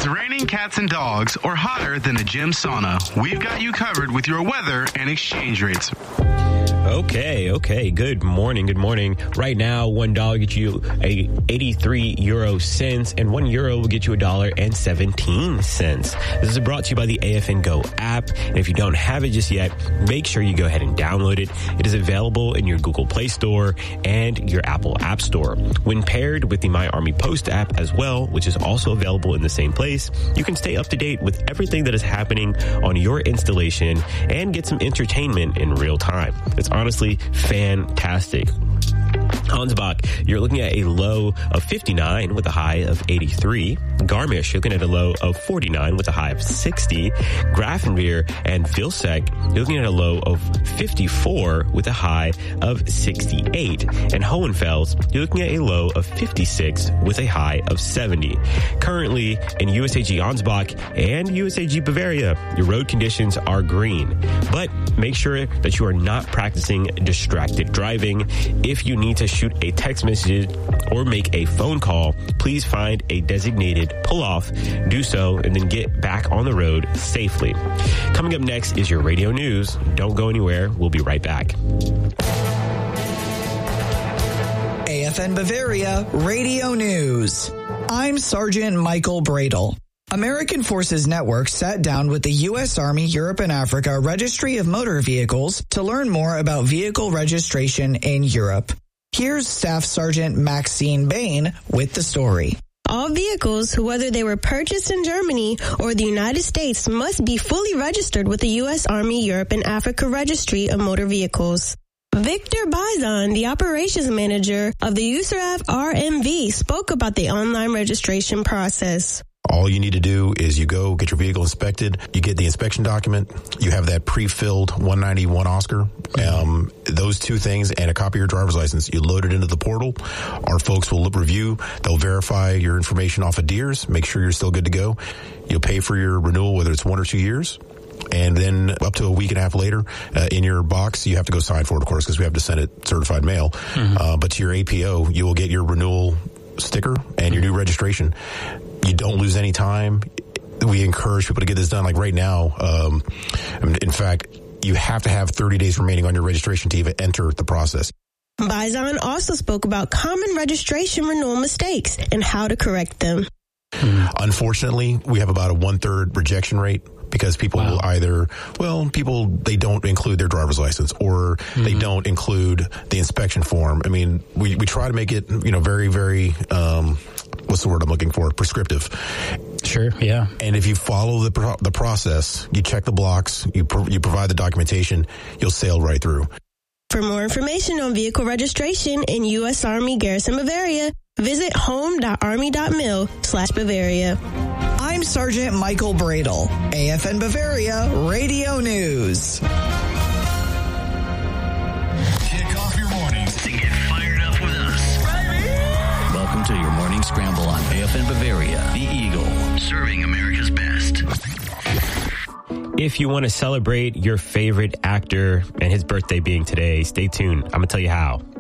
it's raining cats and dogs or hotter than a gym sauna, we've got you covered with your weather and exchange rates. Okay. Good morning. Right now, $1 gets you 83 euro cents, and €1 will get you $1.17. This is brought to you by the AFN Go app. And if you don't have it just yet, make sure you go ahead and download it. It is available in your Google Play Store and your Apple App Store. When paired with the My Army Post app as well, which is also available in the same place, you can stay up to date with everything that is happening on your installation and get some entertainment in real time. It's honestly fantastic. Hansbach, you're looking at a low of 59 with a high of 83. Garmisch, you're looking at a low of 49 with a high of 60. Grafenwehr and Vilseck, you're looking at a low of 54 with a high of 68. And Hohenfels, you're looking at a low of 56 with a high of 70. Currently, in USAG Ansbach and USAG Bavaria, your road conditions are green. But make sure that you are not practicing distracted driving. If you need to shoot a text message or make a phone call, please find a designated pull-off, do so, and then get back on the road safely. Coming up next is your radio news. Don't go anywhere. We'll be right back. AFN Bavaria Radio News. I'm Sergeant Michael Bradle. American Forces Network sat down with the U.S. Army Europe and Africa Registry of Motor Vehicles to learn more about vehicle registration in Europe. Here's Staff Sergeant Maxine Bain with the story. All vehicles, whether they were purchased in Germany or the United States, must be fully registered with the U.S. Army Europe and Africa Registry of Motor Vehicles. Victor Bizon, the operations manager of the USARAF RMV, spoke about the online registration process. All you need to do is you go get your vehicle inspected. You get the inspection document. You have that pre-filled 191 Oscar. Those two things and a copy of your driver's license. You load it into the portal. Our folks will review. They'll verify your information off of DEERS. Make sure you're still good to go. You'll pay for your renewal, whether it's 1 or 2 years. And then up to a week and a half later, in your box, you have to go sign for it, of course, because we have to send it certified mail. But to your APO, you will get your renewal sticker and your new registration. You don't lose any time. We encourage people to get this done. Like right now, in fact, you have to have 30 days remaining on your registration to even enter the process. Bizon also spoke about common registration renewal mistakes and how to correct them. Unfortunately, we have about a 1/3 rejection rate. Because people will either, they don't include their driver's license or they don't include the inspection form. I mean, we try to make it, very, very, what's the word I'm looking for? Prescriptive. Sure, yeah. And if you follow the process, you check the blocks, you provide the documentation, you'll sail right through. For more information on vehicle registration in U.S. Army Garrison Bavaria, visit home.army.mil/Bavaria. I'm Sergeant Michael Bradle, AFN Bavaria Radio News. Kick off your mornings to get fired up with us. Welcome to your morning scramble on AFN Bavaria, the Eagle, serving America's best. If you want to celebrate your favorite actor and his birthday being today, stay tuned. I'm going to tell you how.